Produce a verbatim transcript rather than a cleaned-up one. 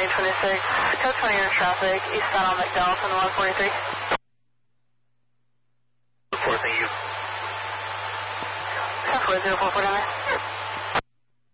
twenty twenty-six, code twenty in traffic, eastbound on McDowell from the one forty-three. Four, thank you. ten four zero four four down there.